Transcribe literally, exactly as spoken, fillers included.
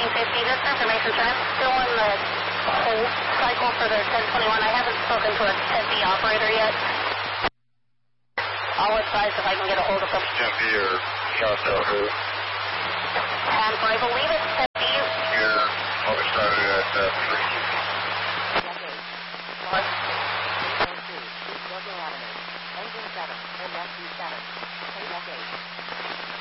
thirteen fifty. Just for information, sir, I'm still in the hold cycle for the ten twenty-one. I haven't spoken to a ten B operator yet. I'll advise if I can get a hold of them. ten B or Shottel who? And I believe it's ten B. You're probably started at uh, three. What?